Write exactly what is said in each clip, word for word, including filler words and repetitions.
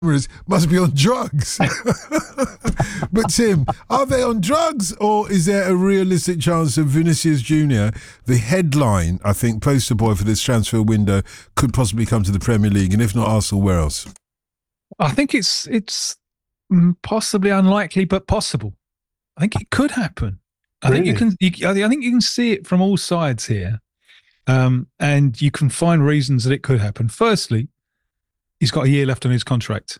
must be on drugs. But Tim, are they on drugs, or is there a realistic chance that Vinicius Junior, the headline, I think, poster boy for this transfer window, could possibly come to the Premier League? And if not Arsenal, where else? I think it's it's possibly unlikely, but possible. I think it could happen. I really? think you can. You, I think you can see it from all sides here, um, and you can find reasons that it could happen. Firstly, he's got a year left on his contract,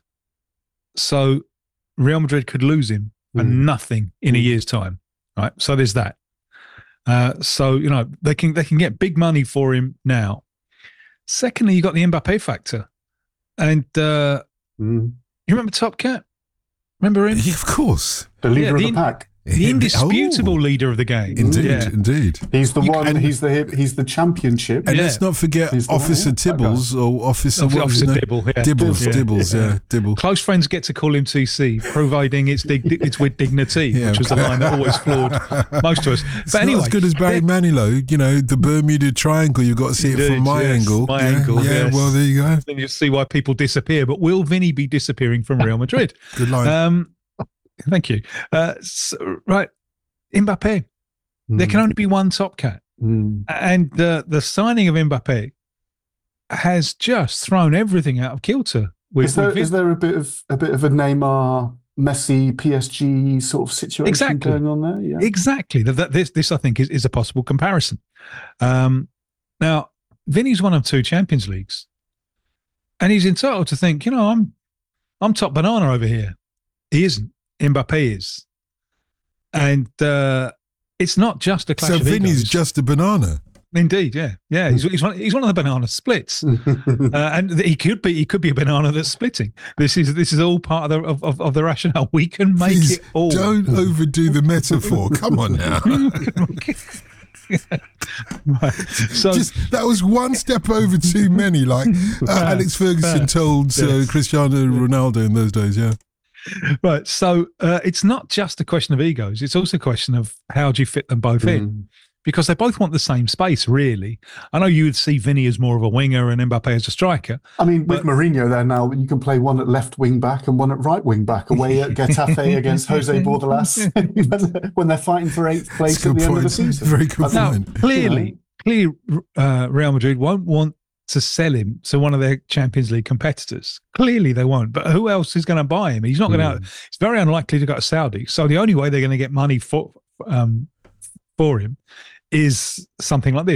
so Real Madrid could lose him for mm. nothing in mm. a year's time. Right, so there's that. Uh, so you know they can they can get big money for him now. Secondly, you got the Mbappé factor, and uh, mm. you remember Top Cat? Remember him? Yeah, of course, the leader yeah, of the, the pack. The indisputable oh. leader of the game. Indeed, yeah. indeed. He's the you, one, he's the he's the championship. And yeah. let's not forget Officer one, yeah, Tibbles or Officer, Officer, what Officer Dibble. Yeah. Dibbles, yeah. Dibbles, yeah. yeah, Dibble. Close friends get to call him T C, providing it's dig- it's with dignity, yeah. which was the line that always floored most of us. But it's anyway, not as good as Barry Manilow, you know, the Bermuda Triangle. You've got to see it Indeed, from my yes, angle. My yeah, angle, yeah. Yes. Well, there you go. Then you see why people disappear. But will Vinny be disappearing from Real Madrid? Good line. Um, thank you. Uh, so, right, Mbappé. There can only be one Top Cat. Mm. And the the signing of Mbappé has just thrown everything out of kilter. With, is, there, with is there a bit of a bit of a Neymar, Messi, P S G sort of situation exactly. going on there? Yeah. Exactly. That, this, this, I think, is, is a possible comparison. Um, now, Vinny's won of two Champions Leagues, and he's entitled to think, you know, I'm I'm top banana over here. He isn't. Mbappé is. And uh, it's not just a clash so of Vinny's egos. just a banana. Indeed, yeah, yeah. He's he's one, he's one of the banana splits, uh, and he could be he could be a banana that's splitting. This is this is all part of the of, of, of the rationale. We can make Please, it all. Don't overdo the metaphor. Come on now. Right. So Just, that was one step over too many. Like uh, Alex Ferguson told uh, yes. Cristiano Ronaldo in those days. Yeah. Right. So uh, it's not just a question of egos. It's also a question of how do you fit them both mm. in, because they both want the same space, really. I know you would see Vinny as more of a winger and Mbappé as a striker. I mean, with Mourinho there now, you can play one at left wing back and one at right wing back away at Getafe against Jose Bordalas when they're fighting for eighth place at the point. end of the season. Very good now, point. Clearly, clearly uh, Real Madrid won't want to sell him to one of their Champions League competitors. Clearly they won't. But who else is going to buy him? He's not going to. Mm. It's very unlikely to go to Saudi. So the only way they're going to get money for um, for him is something like this.